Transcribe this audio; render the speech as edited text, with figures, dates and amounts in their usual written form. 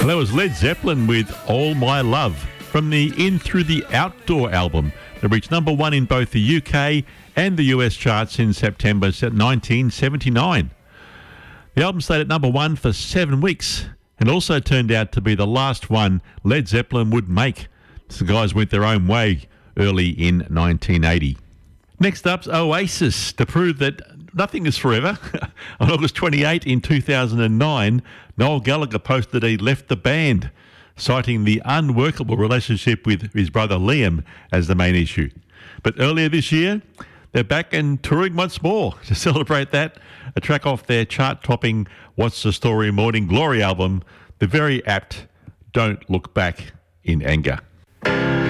Well, that was Led Zeppelin with All My Love from the In Through the Outdoor album that reached number one in both the UK and the US charts in September 1979. The album stayed at number one for 7 weeks and also turned out to be the last one Led Zeppelin would make. The guys went their own way early in 1980. Next up's Oasis, to prove that nothing is forever. On August 28 in 2009, Noel Gallagher posted he left the band, citing the unworkable relationship with his brother Liam as the main issue. But earlier this year, they're back and touring once more. To celebrate that, a track off their chart-topping What's the Story Morning Glory album, the very apt Don't Look Back in Anger.